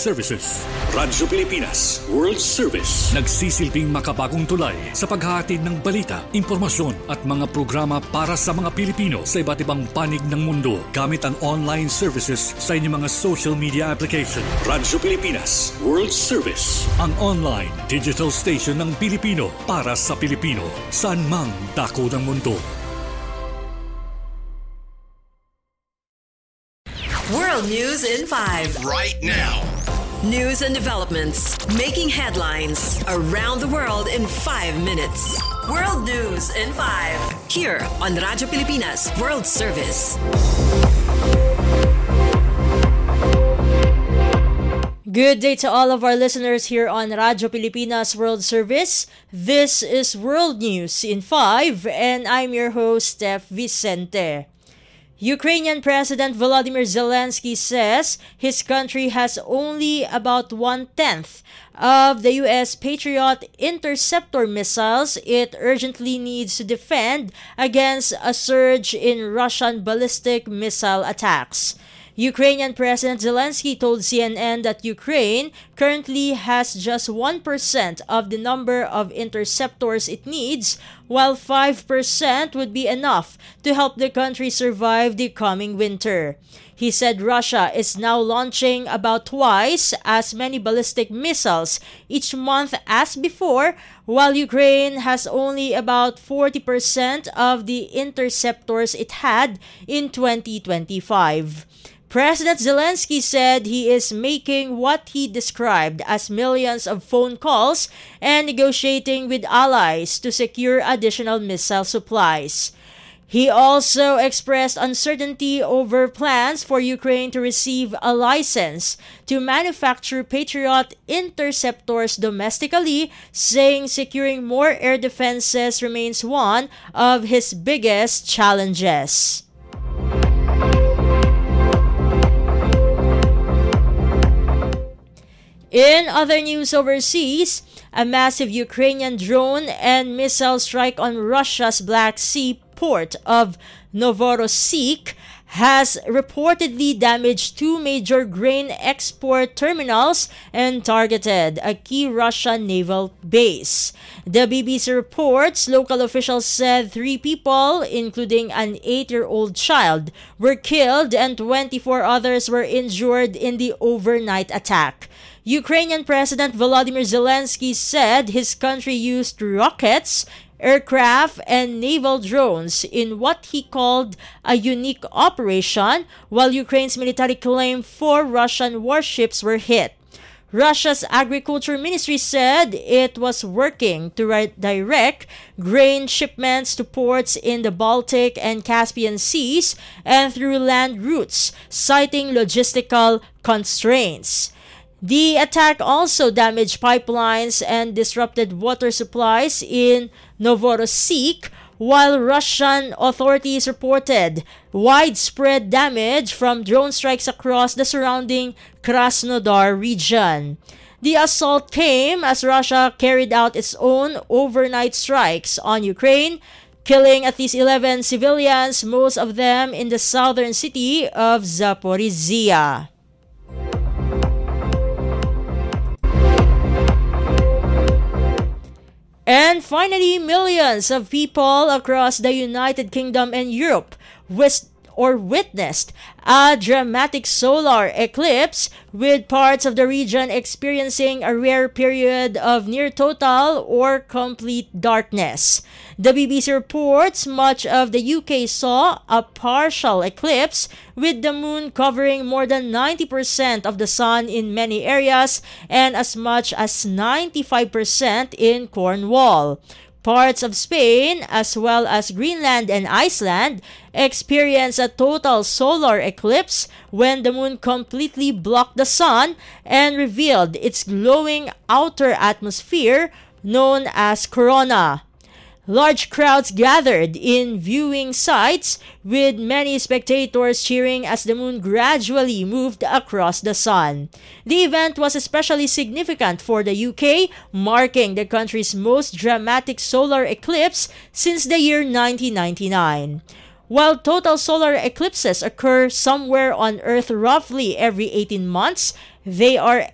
Services. Radyo Pilipinas World Service. Nagsisilbing makabagong tulay sa paghahatid ng balita, impormasyon at mga programa para sa mga Pilipino sa iba't ibang panig ng mundo gamit ang online services sa inyong mga social media application. Radyo Pilipinas World Service. Ang online digital station ng Pilipino para sa Pilipino saan mang dako ng mundo. World News in 5. Right now. News and developments making headlines around the world in 5 minutes. World News in 5. Here on Radyo Pilipinas World Service. Good day to all of our listeners here on Radyo Pilipinas World Service. This is World News in 5 and I'm your host, Steph Vicente. Ukrainian President Volodymyr Zelensky says his country has only about 1/10 of the U.S. Patriot interceptor missiles it urgently needs to defend against a surge in Russian ballistic missile attacks. Ukrainian President Zelensky told CNN that Ukraine currently has just 1% of the number of interceptors it needs, while 5% would be enough to help the country survive the coming winter. He said Russia is now launching about twice as many ballistic missiles each month as before, while Ukraine has only about 40% of the interceptors it had in 2025. President Zelensky said he is making what he described as millions of phone calls and negotiating with allies to secure additional missile supplies. He also expressed uncertainty over plans for Ukraine to receive a license to manufacture Patriot interceptors domestically, saying securing more air defenses remains one of his biggest challenges. In other news overseas, a massive Ukrainian drone and missile strike on Russia's Black Sea port of Novorossiysk has reportedly damaged 2 major grain export terminals and targeted a key Russian naval base. The BBC reports local officials said 3 people, including an 8-year-old child, were killed and 24 others were injured in the overnight attack. Ukrainian President Volodymyr Zelensky said his country used rockets, aircraft, and naval drones in what he called a unique operation, while Ukraine's military claimed 4 Russian warships were hit. Russia's Agriculture Ministry said it was working to direct grain shipments to ports in the Baltic and Caspian Seas and through land routes, citing logistical constraints. The attack also damaged pipelines and disrupted water supplies in Novorossiysk, while Russian authorities reported widespread damage from drone strikes across the surrounding Krasnodar region. The assault came as Russia carried out its own overnight strikes on Ukraine, killing at least 11 civilians, most of them in the southern city of Zaporizhia. And finally, millions of people across the United Kingdom and Europe witnessed a dramatic solar eclipse, with parts of the region experiencing a rare period of near total or complete darkness. The BBC reports much of the UK saw a partial eclipse, with the moon covering more than 90% of the sun in many areas and as much as 95% in Cornwall. Parts of Spain, as well as Greenland and Iceland, experienced a total solar eclipse when the moon completely blocked the sun and revealed its glowing outer atmosphere known as corona. Large crowds gathered in viewing sites, with many spectators cheering as the moon gradually moved across the sun. The event was especially significant for the UK, marking the country's most dramatic solar eclipse since the year 1999. While total solar eclipses occur somewhere on Earth roughly every 18 months, they are